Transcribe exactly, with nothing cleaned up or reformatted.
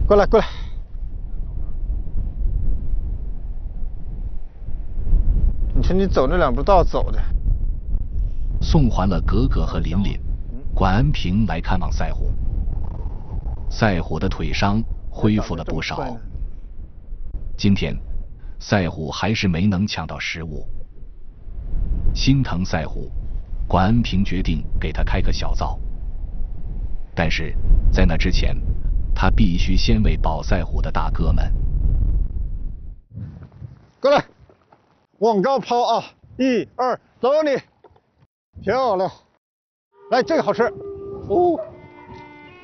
过来，过来。你说你走那两步道走的。 送还了格格和琳琳，管安平来看望赛虎。赛虎的腿伤恢复了不少。今天，赛虎还是没能抢到食物。心疼赛虎，管安平决定给他开个小灶。但是在那之前，他必须先喂饱赛虎的大哥们。 过来，往高抛啊！一二，走你！漂亮，来这个好吃。哦。